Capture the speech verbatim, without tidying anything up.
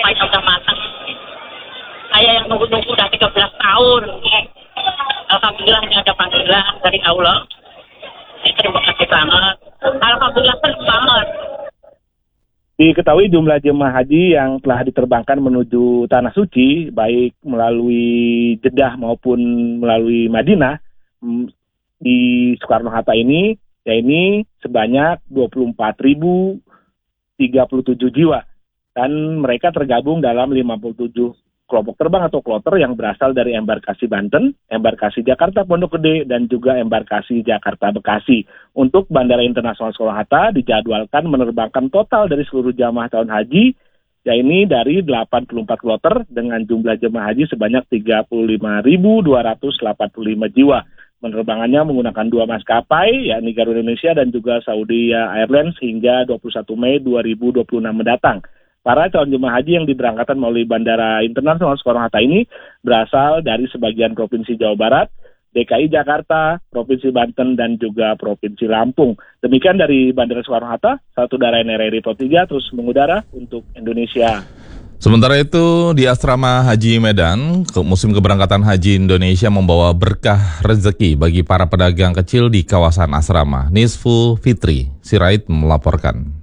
sampainya udah matang. Saya yang nunggu-nunggu udah tiga belas tahun. Alhamdulillah ini ada panggilan dari Allah. Terima kasih banget. Alhamdulillah senang banget. Diketahui jumlah jemaah haji yang telah diterbangkan menuju Tanah Suci, baik melalui Jeddah maupun melalui Madinah, di Soekarno-Hatta ini, ya ini sebanyak dua puluh empat ribu tiga puluh tujuh jiwa. Dan mereka tergabung dalam lima puluh tujuh kelompok terbang atau kloter yang berasal dari embarkasi Banten, embarkasi Jakarta Pondok Gede, dan juga embarkasi Jakarta Bekasi. Untuk Bandara Internasional Soekarno-Hatta dijadwalkan menerbangkan total dari seluruh jamaah tahun haji, ya ini dari delapan puluh empat kloter dengan jumlah jemaah haji sebanyak tiga puluh lima ribu dua ratus delapan puluh lima jiwa. Penerbangannya menggunakan dua maskapai, yakni Garuda Indonesia dan juga Saudi Airlines hingga dua puluh satu Mei dua ribu dua puluh enam mendatang. Para calon jemaah haji yang diberangkatkan melalui Bandara Internasional Soekarno-Hatta ini berasal dari sebagian Provinsi Jawa Barat, D K I Jakarta, Provinsi Banten, dan juga Provinsi Lampung. Demikian dari Bandara Soekarno-Hatta, satu daerah N R I Pro tiga terus mengudara untuk Indonesia. Sementara itu, di Asrama Haji Medan, musim keberangkatan haji Indonesia membawa berkah rezeki bagi para pedagang kecil di kawasan asrama. Nisfu Fitri Sirait melaporkan.